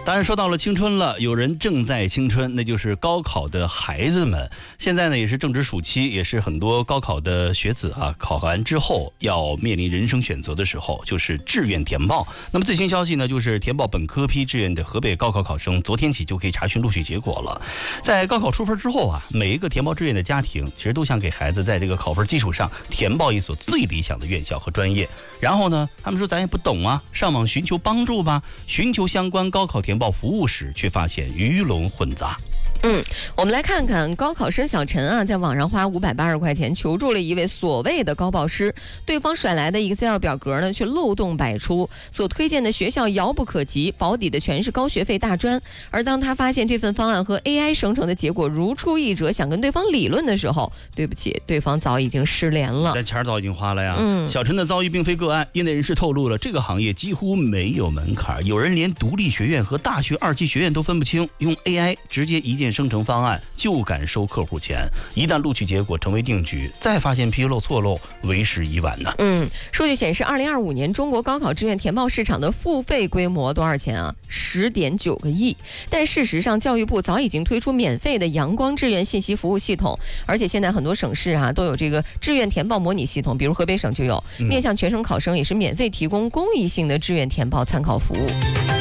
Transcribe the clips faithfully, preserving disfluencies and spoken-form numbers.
当然说到了青春了，有人正在青春，那就是高考的孩子们。现在呢也是正值暑期，也是很多高考的学子啊，考完之后要面临人生选择的时候，就是志愿填报。那么最新消息呢，就是填报本科批志愿的河北高考考生，昨天起就可以查询录取结果了。在高考出分之后啊，每一个填报志愿的家庭，其实都想给孩子在这个考分基础上填报一所最理想的院校和专业。然后呢，他们说咱也不懂啊，上网寻求帮助吧，寻求相关高考填报服务时，却发现鱼龙混杂。 嗯，我们来看看高考生小陈啊，在网上花五百八十块钱求助了一位所谓的高报师，对方甩来的 Excel 表格呢，却漏洞百出，所推荐的学校遥不可及，保底的全是高学费大专。而当他发现这份方案和 A I 生成的结果如出一辙，想跟对方理论的时候，对不起，对方早已经失联了， 但钱早已经花了呀。 嗯， 小陈的遭遇并非个案，业内人士透露了，这个行业几乎没有门槛，有人连独立学院和大学二级学院都分不清，用 A I 直接一键生成方案就敢收客户钱，一旦录取结果成为定局，再发现纰漏错漏，为时已晚呢。 嗯，数据显示，二零二五年中国高考志愿填报市场的付费规模多少钱啊？十点九个亿。但事实上，教育部早已经推出免费的阳光志愿信息服务系统，而且现在很多省市啊都有这个志愿填报模拟系统，比如河北省就有，面向全省考生也是免费提供公益性的志愿填报参考服务。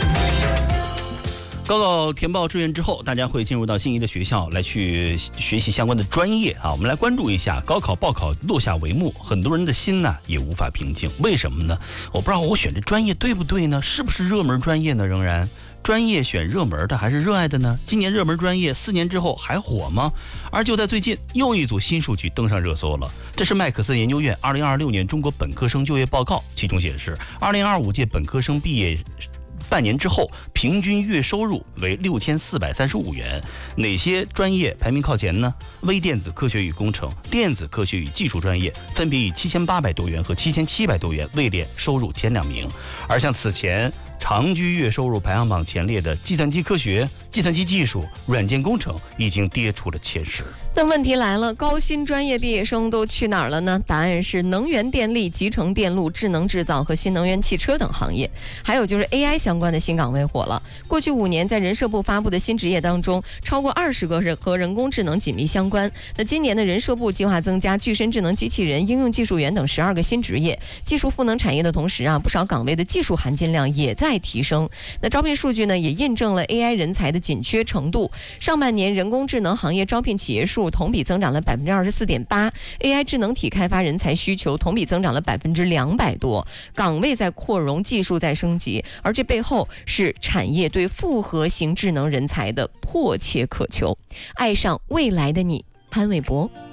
高考填报志愿之后，大家会进入到心仪的学校来去学习相关的专业啊。我们来关注一下高考报考落下帷幕，很多人的心呢也无法平静。为什么呢？我不知道我选这专业对不对呢？是不是热门专业呢？仍然专业选热门的还是热爱的呢？今年热门专业四年之后还火吗？而就在最近，又一组新数据登上热搜了。这是麦克斯研究院二零二六年中国本科生就业报告，其中显示，二零二五届本科生毕业半年之后，平均月收入为六千四百三十五元。哪些专业排名靠前呢？微电子科学与工程、电子科学与技术专业分别以七千八百多元和七千七百多元位列收入前两名。而像此前长居月收入排行榜前列的计算机科学、计算机技术、软件工程已经跌出了前十。 但问题来了，高薪专业毕业生都去哪儿了呢？答案是能源电力、集成电路、智能制造和新能源汽车等行业。还有就是 A I 相关的新岗位火了。过去五年，在人社部发布的新职业当中，超过二十个是和人工智能紧密相关。那今年的人社部计划增加具身智能机器人、应用技术员等十二个新职业。技术赋能产业的同时啊，不少岗位的技术含金量也在提升。那招聘数据呢，也印证了 A I 人才的紧缺程度。上半年人工智能行业招聘企业数同比增长了百分之二十四点八 ，A I 智能体开发人才需求同比增长了百分之两百多，岗位在扩容，技术在升级，而这背后是产业对复合型智能人才的迫切渴求。爱上未来的你，潘玮柏。